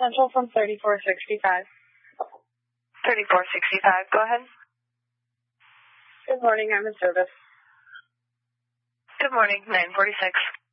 Central from 3465. 3465, go ahead. Good morning, I'm in service. Good morning, 946.